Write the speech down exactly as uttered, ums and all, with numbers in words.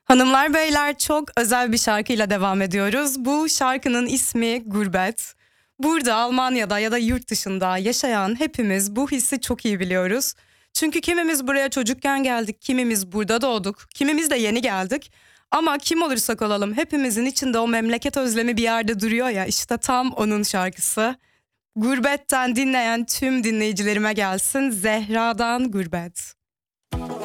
Hanımlar beyler, çok özel bir şarkıyla devam ediyoruz. Bu şarkının ismi Gurbet. Burada Almanya'da ya da yurt dışında yaşayan hepimiz bu hissi çok iyi biliyoruz. Çünkü kimimiz buraya çocukken geldik, kimimiz burada doğduk, kimimiz de yeni geldik. Ama kim olursak olalım hepimizin içinde o memleket özlemi bir yerde duruyor ya, işte tam onun şarkısı. Gurbetten dinleyen tüm dinleyicilerime gelsin, Zehra'dan Gurbet.